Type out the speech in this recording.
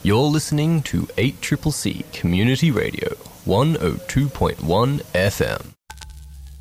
You're listening to 8CCC Community Radio, 102.1 FM.